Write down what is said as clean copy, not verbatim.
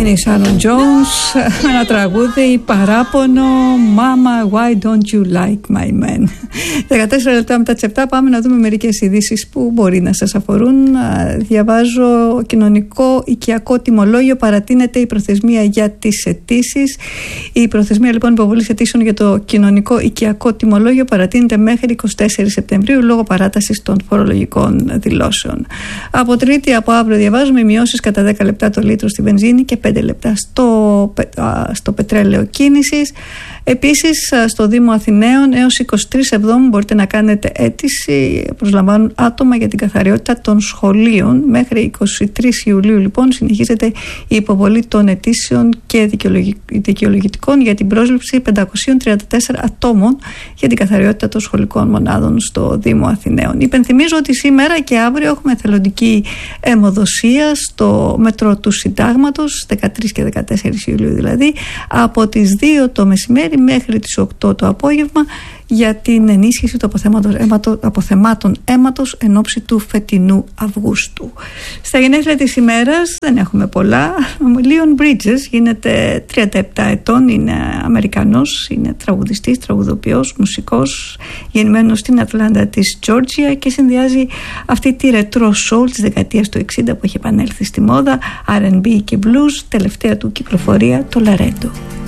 Είναι η Sharon Jones, ένα τραγούδι παράπονο, Mama, why don't you like my man. 14 λεπτά μετά τις 7 πάμε να δούμε μερικές ειδήσεις που μπορεί να σας αφορούν. Διαβάζω: κοινωνικό οικιακό τιμολόγιο, παρατείνεται η προθεσμία για τις αιτήσεις. Η προθεσμία λοιπόν υποβολής αιτήσεων για το κοινωνικό οικιακό τιμολόγιο παρατείνεται μέχρι 24 Σεπτεμβρίου λόγω παράτασης των φορολογικών δηλώσεων. Από Τρίτη, από αύριο, διαβάζουμε μειώσεις κατά 10 λεπτά το λίτρο στη βενζίνη και 5 λεπτά στο πετρέλαιο κίνησης. Επίσης, στο Δήμο Αθηναίων έως 23 Εβδόμου μπορείτε να κάνετε αίτηση. Προσλαμβάνουν άτομα για την καθαριότητα των σχολείων. Μέχρι 23 Ιουλίου λοιπόν συνεχίζεται η υποβολή των αιτήσεων και δικαιολογητικών για την πρόσληψη 534 ατόμων για την καθαριότητα των σχολικών μονάδων στο Δήμο Αθηναίων. Υπενθυμίζω ότι σήμερα και αύριο έχουμε εθελοντική αιμοδοσία στο μετρό του Συντάγματος, 13 και 14 Ιουλίου δηλαδή, από τις 2 το μεσημέρι μέχρι τις 8 το απόγευμα, για την ενίσχυση του αποθεμάτων αίματος εν ώψη του φετινού Αυγούστου. Στα γενέθλια της ημέρας δεν έχουμε πολλά. Ο Leon Bridges γίνεται 37 ετών, είναι Αμερικανός, είναι τραγουδιστής, τραγουδοποιός, μουσικός, γεννημένος στην Ατλάντα της Τζόρτζια και συνδυάζει αυτή τη ρετρό soul της δεκαετίας του 60 που έχει επανέλθει στη μόδα, R&B και blues, τελευταία του κυκλοφορία το Laredo.